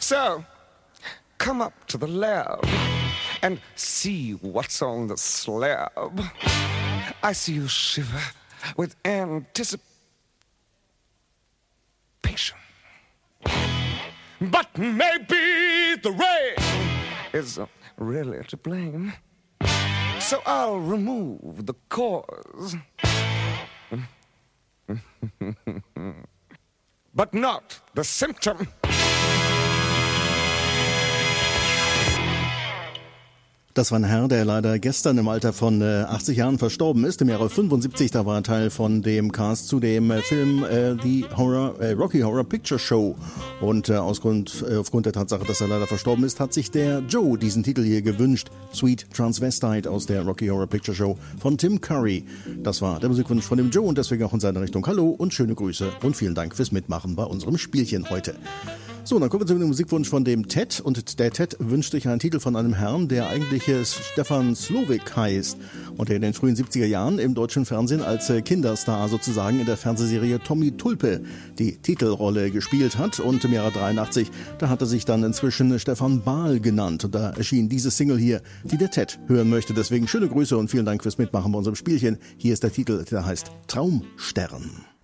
So, come up to the lab and see what's on the slab. I see you shiver with anticipation. But maybe the rain is really to blame. So I'll remove the cause. But not the symptom. Das war ein Herr, der leider gestern im Alter von 80 Jahren verstorben ist. Im Jahre 75, da war er Teil von dem Cast zu dem Film Rocky Horror Picture Show. Und aufgrund der Tatsache, dass er leider verstorben ist, hat sich der Joe diesen Titel hier gewünscht. Sweet Transvestite aus der Rocky Horror Picture Show von Tim Curry. Das war der Musikwunsch von dem Joe und deswegen auch in seine Richtung Hallo und schöne Grüße und vielen Dank fürs Mitmachen bei unserem Spielchen heute. So, dann kommen wir zu dem Musikwunsch von dem Ted. Und der Ted wünscht sich einen Titel von einem Herrn, der eigentlich Stefan Slowik heißt und der in den frühen 70er Jahren im deutschen Fernsehen als Kinderstar sozusagen in der Fernsehserie Tommy Tulpe die Titelrolle gespielt hat. Und im Jahre 83, da hat er sich dann inzwischen Stefan Bahl genannt. Und da erschien diese Single hier, die der Ted hören möchte. Deswegen schöne Grüße und vielen Dank fürs Mitmachen bei unserem Spielchen. Hier ist der Titel, der heißt Traumstern.